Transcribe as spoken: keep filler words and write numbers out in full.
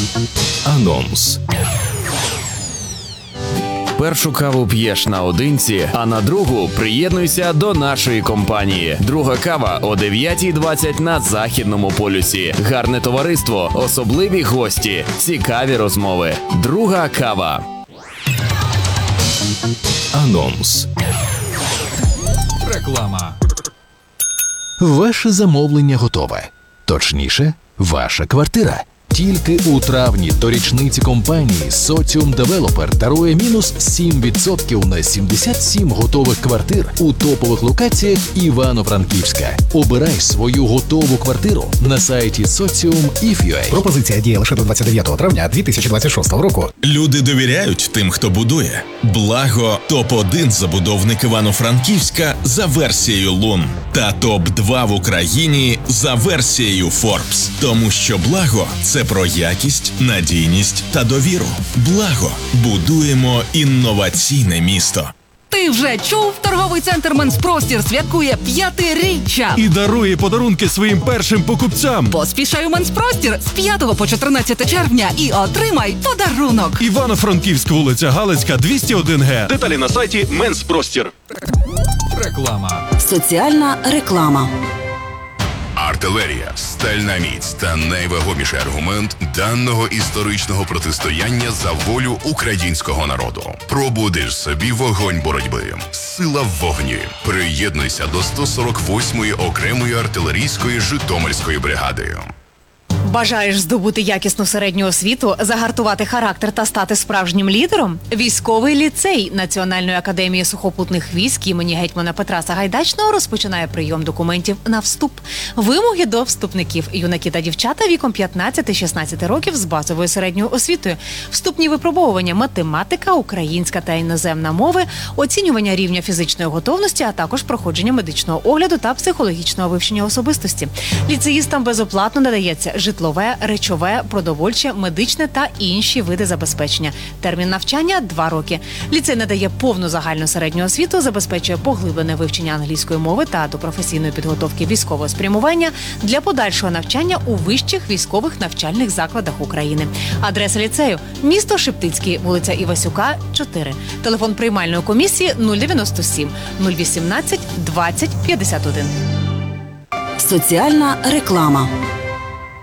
Анонс. Першу каву п'єш наодинці, а на другу приєднуйся до нашої компанії. Друга кава о дев'ятій двадцять на Західному полюсі. Гарне товариство, особливі гості, цікаві розмови. Друга кава. Анонс. Реклама. Ваше замовлення готове. Точніше, ваша квартира. Тільки у травні до річниці компанії Sotium Developer дарує мінус сім відсотків на сімдесят сім готових квартир у топових локаціях Івано-Франківська. Обирай свою готову квартиру на сайті соціум крапка іф крапка ю а. Пропозиція діє лише до двадцять дев'ятого травня дві тисячі двадцять шостого року. Люди довіряють тим, хто будує. Благо – топ один забудовник Івано-Франківська за версією Лун та топ два в Україні за версією Forbes. Тому що Благо – це про якість, надійність та довіру. Благо. Будуємо інноваційне місто. Ти вже чув? Торговий центр Менспростір святкує п'ятиріччя. І дарує подарунки своїм першим покупцям. Поспішай у Менспростір з п'ятого по чотирнадцяте червня і отримай подарунок. Івано-Франківська, вулиця Галицька, двісті один ге. Деталі на сайті Менспростір. Реклама. Соціальна реклама. Артилерія, стальна міць та найвагоміший аргумент даного історичного протистояння за волю українського народу. Пробудиш собі вогонь боротьби. Сила в вогні. Приєднуйся до сто сорок восьмої окремої артилерійської Житомирської бригади. Бажаєш здобути якісну середню освіту, загартувати характер та стати справжнім лідером? Військовий ліцей Національної академії сухопутних військ імені гетьмана Петра Сагайдачного розпочинає прийом документів на вступ. Вимоги до вступників – юнаки та дівчата віком п'ятнадцять-шістнадцять років з базовою середньою освітою. Вступні випробовування – математика, українська та іноземна мови, оцінювання рівня фізичної готовності, а також проходження медичного огляду та психологічного вивчення особистості. Ліцеїстам безоплатно надається житлове, речове, продовольче, медичне та інші види забезпечення. Термін навчання – два роки. Ліцей надає повну загальну середню освіту, забезпечує поглиблене вивчення англійської мови та до професійної підготовки військового спрямування для подальшого навчання у вищих військових навчальних закладах України. Адреса ліцею – місто Шептицький, вулиця Івасюка, чотири. Телефон приймальної комісії – нуль дев'яносто сім нуль вісімнадцять двадцять п'ятдесят один. Соціальна реклама.